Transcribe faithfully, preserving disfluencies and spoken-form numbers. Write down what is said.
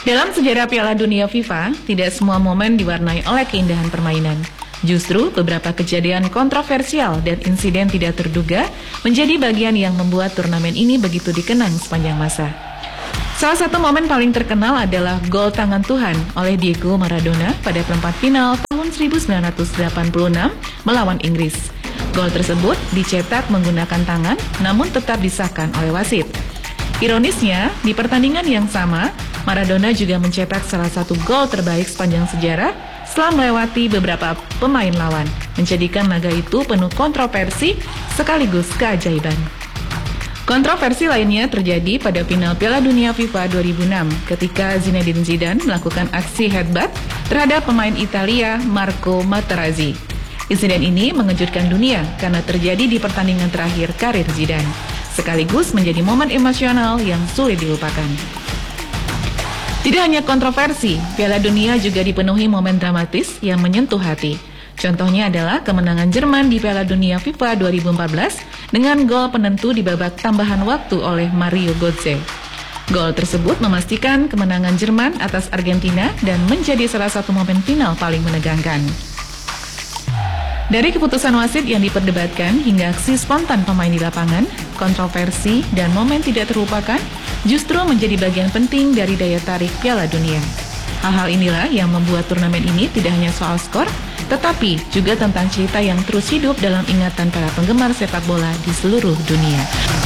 Dalam sejarah Piala Dunia FIFA, tidak semua momen diwarnai oleh keindahan permainan. Justru beberapa kejadian kontroversial dan insiden tidak terduga menjadi bagian yang membuat turnamen ini begitu dikenang sepanjang masa. Salah satu momen paling terkenal adalah gol tangan Tuhan oleh Diego Maradona pada perempat final tahun seribu sembilan ratus delapan puluh enam melawan Inggris. Gol tersebut dicetak menggunakan tangan namun tetap disahkan oleh wasit. Ironisnya, di pertandingan yang sama, Maradona juga mencetak salah satu gol terbaik sepanjang sejarah setelah melewati beberapa pemain lawan, menjadikan laga itu penuh kontroversi sekaligus keajaiban. Kontroversi lainnya terjadi pada final Piala Dunia FIFA dua ribu enam ketika Zinedine Zidane melakukan aksi headbutt terhadap pemain Italia Marco Materazzi. Insiden ini mengejutkan dunia karena terjadi di pertandingan terakhir karir Zidane, sekaligus menjadi momen emosional yang sulit dilupakan. Tidak hanya kontroversi, Piala Dunia juga dipenuhi momen dramatis yang menyentuh hati. Contohnya adalah kemenangan Jerman di Piala Dunia FIFA dua ribu empat belas dengan gol penentu di babak tambahan waktu oleh Mario Götze. Gol tersebut memastikan kemenangan Jerman atas Argentina dan menjadi salah satu momen final paling menegangkan. Dari keputusan wasit yang diperdebatkan hingga aksi spontan pemain di lapangan, kontroversi dan momen tidak terlupakan justru menjadi bagian penting dari daya tarik Piala Dunia. Hal-hal inilah yang membuat turnamen ini tidak hanya soal skor, tetapi juga tentang cerita yang terus hidup dalam ingatan para penggemar sepak bola di seluruh dunia.